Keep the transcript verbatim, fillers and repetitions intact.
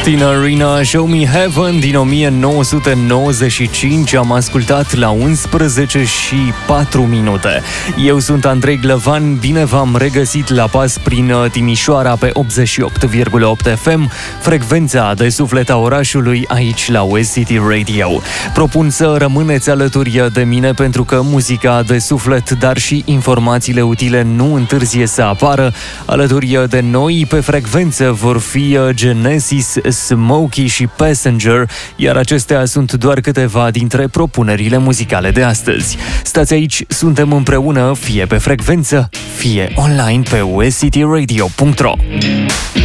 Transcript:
Tina Arena, Show Me Heaven din o mie nouă sute nouăzeci și cinci. Am ascultat la unsprezece și patru minute. Eu sunt Andrei Glăvan, bine v-am regăsit la pas prin Timișoara pe optzeci și opt virgulă opt F M, frecvența de suflet a orașului aici la West City Radio. Propun să rămâneți alături de mine pentru că muzica de suflet, dar și informațiile utile nu întârzie să apară. Alături de noi pe frecvență vor fi Genesis, Smokey și Passenger, iar acestea sunt doar câteva dintre propunerile muzicale de astăzi. Stați aici, suntem împreună, fie pe frecvență, fie online pe west city radio punct ro.